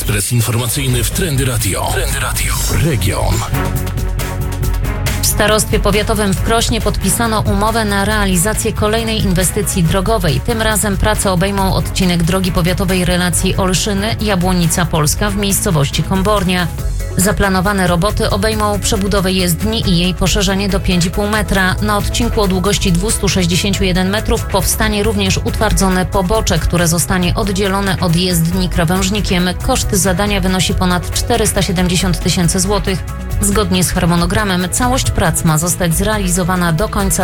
Ekspres informacyjny w Trendy Radio. Trendy Radio. Region. W Starostwie Powiatowym w Krośnie podpisano umowę na realizację kolejnej inwestycji drogowej. Tym razem prace obejmą odcinek drogi powiatowej relacji Olszyny-Jabłonica Polska w miejscowości Kombornia. Zaplanowane roboty obejmą przebudowę jezdni i jej poszerzenie do 5,5 metra. Na odcinku o długości 261 metrów powstanie również utwardzone pobocze, które zostanie oddzielone od jezdni krawężnikiem. Koszt zadania wynosi ponad 470 tysięcy złotych. Zgodnie z harmonogramem całość prac ma zostać zrealizowana do końca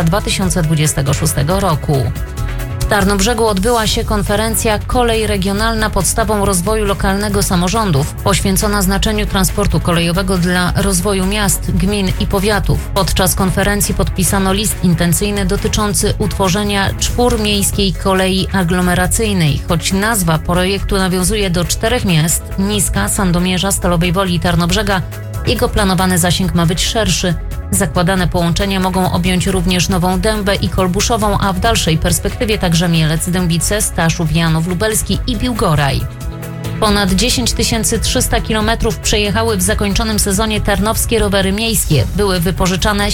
2026 roku. W Tarnobrzegu odbyła się konferencja Kolej Regionalna podstawą rozwoju lokalnego samorządów, poświęcona znaczeniu transportu kolejowego dla rozwoju miast, gmin i powiatów. Podczas konferencji podpisano list intencyjny dotyczący utworzenia 4-miejskiej kolei aglomeracyjnej. Choć nazwa projektu nawiązuje do 4 miast – Niska, Sandomierza, Stalowej Woli i Tarnobrzega, jego planowany zasięg ma być szerszy. Zakładane połączenia mogą objąć również Nową Dębę i Kolbuszową, a w dalszej perspektywie także Mielec, Dębice, Staszów, Janów Lubelski i Biłgoraj. Ponad 10 300 kilometrów przejechały w zakończonym sezonie tarnowskie rowery miejskie. Były wypożyczane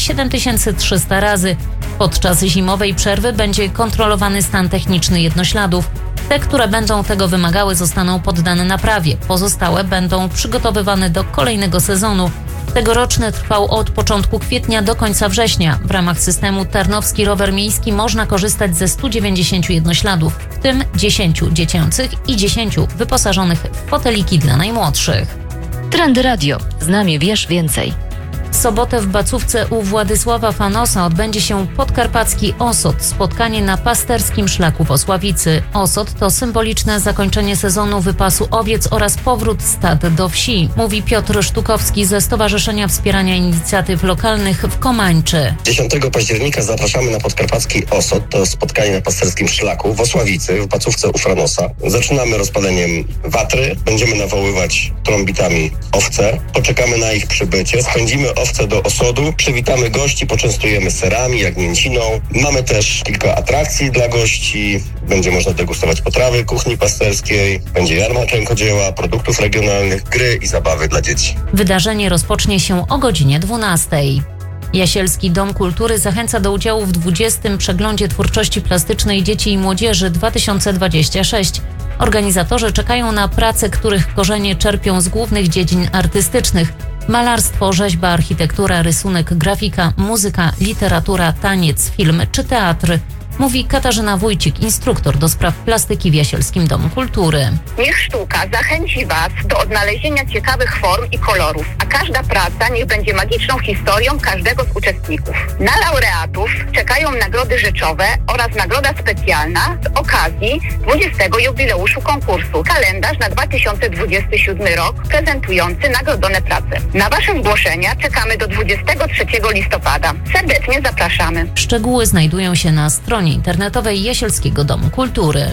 7300 razy. Podczas zimowej przerwy będzie kontrolowany stan techniczny jednośladów. Te, które będą tego wymagały, zostaną poddane naprawie. Pozostałe będą przygotowywane do kolejnego sezonu. Tegoroczny trwał od początku kwietnia do końca września. W ramach systemu Tarnowski Rower Miejski można korzystać ze 190 jednośladów, w tym 10 dziecięcych i 10 wyposażonych w foteliki dla najmłodszych. Trendy Radio. Z nami wiesz więcej. W sobotę w Bacówce u Władysława Fanosa odbędzie się podkarpacki Osot, spotkanie na pasterskim szlaku w Osławicy. Osot to symboliczne zakończenie sezonu wypasu owiec oraz powrót stad do wsi, mówi Piotr Sztukowski ze Stowarzyszenia Wspierania Inicjatyw Lokalnych w Komańczy. 10 października zapraszamy na podkarpacki Osot, to spotkanie na pasterskim szlaku w Osławicy, w Bacówce u Fanosa. Zaczynamy rozpaleniem watry, będziemy nawoływać trąbitami owce, poczekamy na ich przybycie, spędzimy owce do osodu, przywitamy gości, poczęstujemy serami, jagnięciną. Mamy też kilka atrakcji dla gości. Będzie można degustować potrawy kuchni pasterskiej, będzie jarmark rękodzieła, produktów regionalnych, gry i zabawy dla dzieci. Wydarzenie rozpocznie się o godzinie 12. Jasielski Dom Kultury zachęca do udziału w 20. Przeglądzie Twórczości Plastycznej Dzieci i Młodzieży 2026. Organizatorzy czekają na prace, których korzenie czerpią z głównych dziedzin artystycznych: malarstwo, rzeźba, architektura, rysunek, grafika, muzyka, literatura, taniec, film czy teatr. Mówi Katarzyna Wójcik, instruktor do spraw plastyki w Jasielskim Domu Kultury. Niech sztuka zachęci Was do odnalezienia ciekawych form i kolorów, a każda praca niech będzie magiczną historią każdego z uczestników. Na laureatów czekają nagrody rzeczowe oraz nagroda specjalna z okazji 20. jubileuszu konkursu. Kalendarz na 2027 rok prezentujący nagrodzone prace. Na Wasze zgłoszenia czekamy do 23 listopada. Serdecznie zapraszamy. Szczegóły znajdują się na stronie internetowej Jasielskiego Domu Kultury.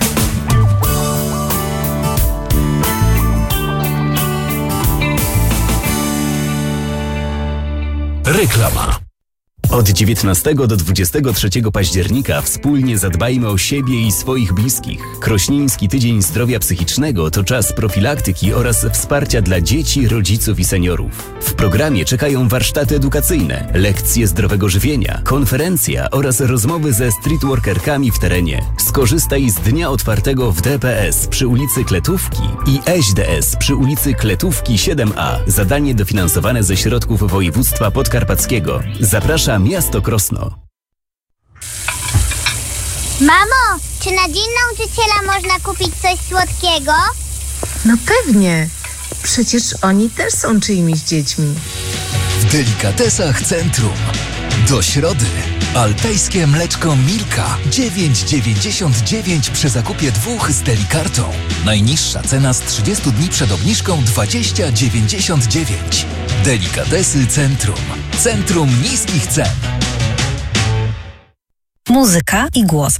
Reklama. Od 19 do 23 października wspólnie zadbajmy o siebie i swoich bliskich. Krośnieński Tydzień Zdrowia Psychicznego to czas profilaktyki oraz wsparcia dla dzieci, rodziców i seniorów. W programie czekają warsztaty edukacyjne, lekcje zdrowego żywienia, konferencja oraz rozmowy ze streetworkerkami w terenie. Skorzystaj z dnia otwartego w DPS przy ulicy Kletówki i ŚDS przy ulicy Kletówki 7A. Zadanie dofinansowane ze środków województwa podkarpackiego. Zaprasza miasto Krosno. Mamo, czy na Dzień Nauczyciela można kupić coś słodkiego? No pewnie. Przecież oni też są czyimiś dziećmi. W delikatesach Centrum. Do środy. Alpejskie mleczko Milka 9,99 przy zakupie 2 z delikartą. Najniższa cena z 30 dni przed obniżką 20,99. Delikatesy Centrum. Centrum niskich cen. Muzyka i głos.